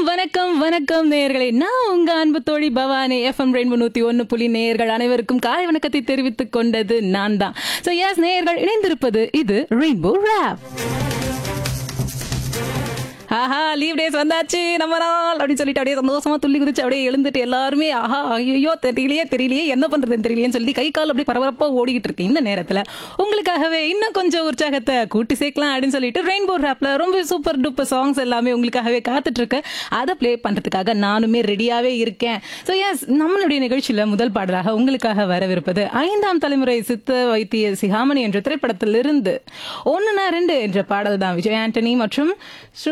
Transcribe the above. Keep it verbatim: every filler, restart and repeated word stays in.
வணக்கம் வணக்கம் நேயர்களே, நான் உங்க அன்பு தோழி பவானி. எஃப்எம் ரெயின்போ நூத்தி ஒன்னு புள்ளி நேயர்கள் அனைவருக்கும் காலை வணக்கத்தை தெரிவித்துக் கொண்டது நான் தான். சோ எஸ், நேயர்கள் இணைந்திருப்பது இது ரெயின்போ ராப். ஆஹா, லீவ் டேஸ் வந்தாச்சு நம்ம நாள் அப்படின்னு சொல்லிட்டு அப்படியே சந்தோஷமா துள்ளி குதிச்சு அப்படியே எழுந்துட்டு எல்லாருமே ஆஹா ஐயோ தெரியலையே தெரியலையே என்ன பண்றதுன்னு தெரியலையேன்னு சொல்லி கை கால் அப்படியே பரபரப்பா ஓடிக்கிட்டு இருக்கு. இந்த நேரத்துல உங்களுக்காகவே இன்னும் கொஞ்சம் உற்சாகத்தை கூட்டி சேர்க்கலாம் அப்படின்னு சொல்லிட்டு ரெயின்போ ராப்ல ரொம்ப சூப்பர் டூப்பர் சாங்ஸ் எல்லாமே உங்களுக்காகவே காத்துட்டு இருக்கு. அதை பிளே பண்றதுக்காக நானுமே ரெடியாவே இருக்கேன். ஸோ எஸ், நம்மளுடைய நிகழ்ச்சியில முதல் பாடலாக உங்களுக்காக வரவிருப்பது ஐந்தாம் தலைமுறை சித்த வைத்திய சிகாமணி என்ற திரைப்படத்திலிருந்து ஒன்னு ரெண்டு என்ற பாடல் தான். விஜய் ஆண்டனி மற்றும்